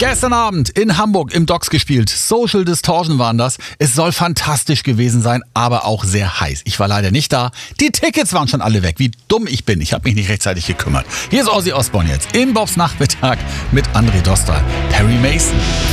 Gestern Abend in Hamburg im Docks gespielt. Social Distortion waren das. Es soll fantastisch gewesen sein, aber auch sehr heiß. Ich war leider nicht da. Die Tickets waren schon alle weg. Wie dumm ich bin. Ich habe mich nicht rechtzeitig gekümmert. Hier ist Ozzy Osbourne jetzt in Bobs Nachmittag mit André Dostal. Perry Mason.